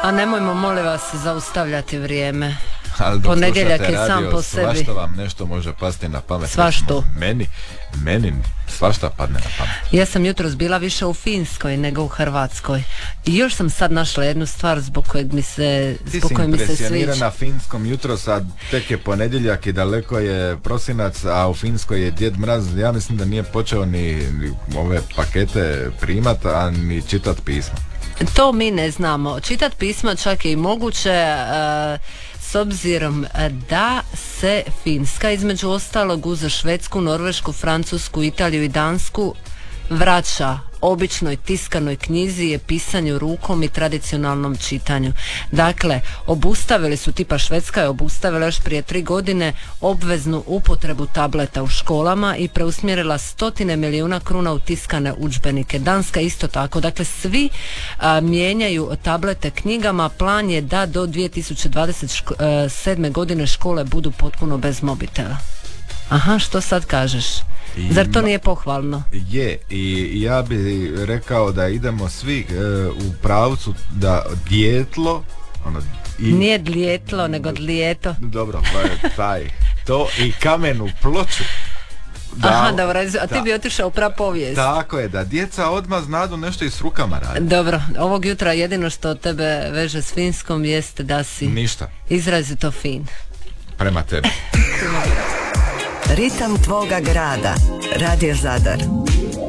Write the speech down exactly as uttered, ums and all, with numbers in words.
A nemojmo, molim vas, zaustavljati vrijeme. Ali ponedjeljak je sam po sebi. Svašta vam nešto može pasti na pamet. Svašto? Meni, meni svašta padne na pamet. Ja sam jutros bila više u Finskoj nego u Hrvatskoj. I još sam sad našla jednu stvar zbog kojeg mi se, zbog koje mi se sviđa. Ti si impresionirana Finskom jutros, a tek je ponedjeljak i daleko je prosinac, a u Finskoj je Djed Mraz. Ja mislim da nije počeo ni, ni ove pakete primat, a ni čitat pisma. To mi ne znamo. Čitat pisma čak je i moguće, uh, s obzirom da se Finska između ostalog uz Švedsku, Norvešku, Francusku, Italiju i Dansku vraća običnoj tiskanoj knjizi, je pisanju rukom i tradicionalnom čitanju. Dakle, obustavili su, tipa Švedska je obustavila još prije tri godine obveznu upotrebu tableta u školama i preusmjerila stotine milijuna kruna u tiskane udžbenike. Danska isto tako. Dakle, svi a, mijenjaju tablete knjigama. Plan je da do dvije tisuće dvadeset sedme godine škole budu potpuno bez mobitela. Aha, što sad kažeš? Zar to nije pohvalno? Je, i ja bih rekao da idemo svi e, u pravcu da djetlo ono, i, nije dljetlo, nego dlijeto. Dobro, pa je taj to i kamenu ploču. Da, aha, dobro, a ti da, bi otišao u prapovijest. Tako je, da djeca odmah znadu nešto i s rukama radi. Dobro, ovog jutra jedino što tebe veže s Finskom jeste da si ništa izrazito fin. Prema tebi. Ritam tvoga grada. Radio Zadar.